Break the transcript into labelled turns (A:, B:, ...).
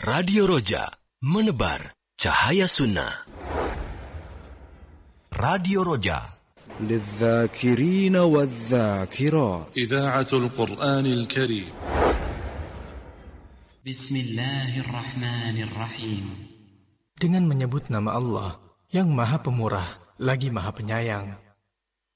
A: Radio Roja, menebar cahaya sunnah. Radio Roja,
B: للذاكرين والذاكرات.
C: إذاعة القرآن الكريم.
D: بسم الله الرحمن الرحيم.
E: Dengan menyebut nama Allah yang Maha Pemurah lagi Maha Penyayang.